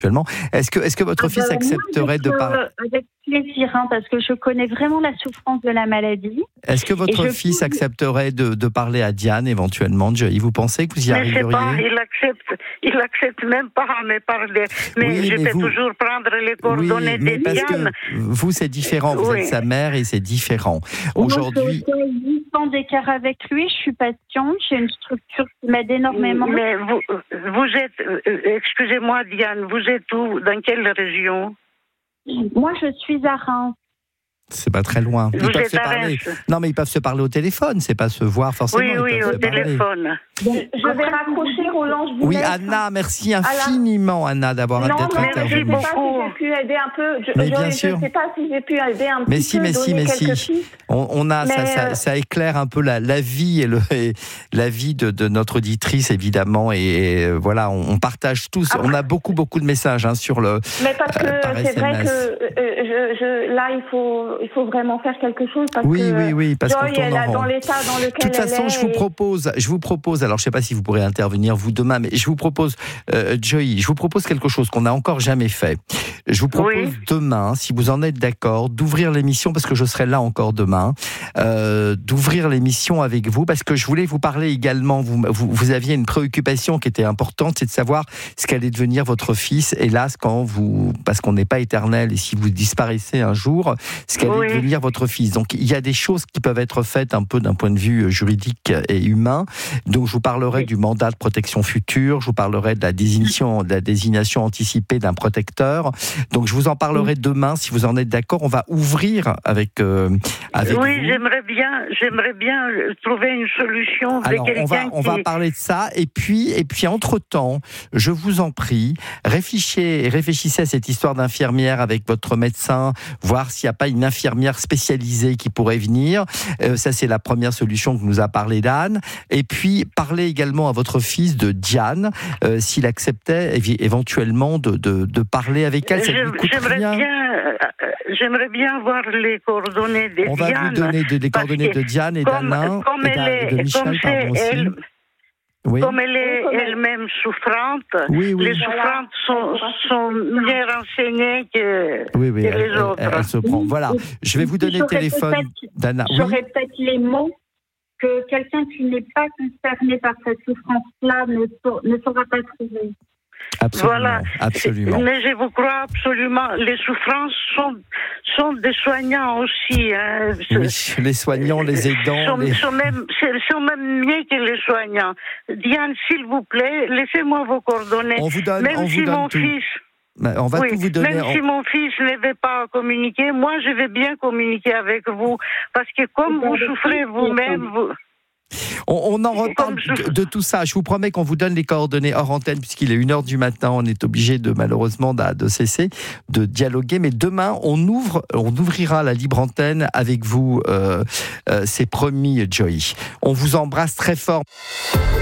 actuellement. Est-ce que votre fils accepterait de parler avec plaisir, parce que je connais vraiment la souffrance de la maladie. Est-ce que votre fils accepterait de parler à Diane éventuellement, Joey? Vous pensez que vous y arriveriez? Il accepte même pas à me parler. Mais je peux toujours prendre les coordonnées de Diane. Parce que vous, c'est différent. Vous êtes sa mère et c'est différent. Aujourd'hui, j'ai 8 ans d'écart avec lui. Je suis patiente. J'ai une structure qui m'aide énormément. Mais vous êtes, excusez-moi Diane, vous êtes où? Dans quelle région? Moi, je suis à Reims. C'est pas très loin. Ils peuvent se parler. Non, mais ils peuvent se parler au téléphone, c'est pas se voir forcément. Oui, au téléphone. Je vais raccrocher, Roland. Oui, Anna, merci infiniment, Anna, d'avoir été intervenue. Merci beaucoup. Je ne sais pas si j'ai pu aider un peu. Mais bien sûr. Je ne sais pas si j'ai pu aider un mais petit peu. Mais si. Ça éclaire un peu la vie et la vie de notre auditrice, évidemment. Et voilà, on partage tous. On a beaucoup de messages sur le. Mais parce que c'est vrai que là, il faut vraiment faire quelque chose. Parce que parce Joy, elle est dans l'état dans lequel elle est. De toute façon, je vous propose, alors je ne sais pas si vous pourrez intervenir vous demain, mais je vous propose, Joy, je vous propose quelque chose qu'on n'a encore jamais fait. Je vous propose demain, si vous en êtes d'accord, d'ouvrir l'émission, parce que je serai là encore demain, d'ouvrir l'émission avec vous, parce que je voulais vous parler également, vous aviez une préoccupation qui était importante, c'est de savoir ce qu'allait devenir votre fils, hélas, parce qu'on n'est pas éternel, et si vous disparaissez un jour, ce qu'allait devenir votre fils. Donc il y a des choses qui peuvent être faites un peu d'un point de vue juridique et humain. Donc je vous parlerai du mandat de protection future, je vous parlerai de la désignation anticipée d'un protecteur. Donc je vous en parlerai demain, si vous en êtes d'accord. On va ouvrir avec vous. J'aimerais bien trouver une solution. Alors on va parler de ça, et puis entre-temps, je vous en prie, réfléchissez à cette histoire d'infirmière avec votre médecin, voir s'il n'y a pas une infirmière spécialisée qui pourrait venir. Ça, c'est la première solution que nous a parlé d'Anne. Et puis, parlez également à votre fils de Diane, s'il acceptait éventuellement de parler avec elle. Ça lui coûte rien. J'aimerais bien avoir les coordonnées de Diane. On va vous donner les coordonnées de Diane et d'Alain et de Michel, pardon, aussi. Comme elle est elle-même souffrante, les souffrantes sont mieux renseignées que les autres. Elle se prend. Voilà, je vais vous donner le téléphone d'Anna. J'aurais peut-être les mots que quelqu'un qui n'est pas concerné par cette souffrance-là ne saura pas trouver. Absolument. Mais je vous crois absolument. Les souffrances sont des soignants aussi. Oui, les soignants, les aidants. Sont même mieux que les soignants. Diane, s'il vous plaît, laissez-moi vos coordonnées. On vous donne tout. On va tout vous donner. Même si mon fils ne veut pas communiquer, moi je vais bien communiquer avec vous. Parce que comme vous souffrez vous-même, On en reparle de tout ça. Je vous promets qu'on vous donne les coordonnées hors antenne, puisqu'il est 1h du matin. On est obligé malheureusement de cesser de dialoguer. Mais demain, on ouvrira la libre antenne avec vous. C'est promis, Joey. On vous embrasse très fort.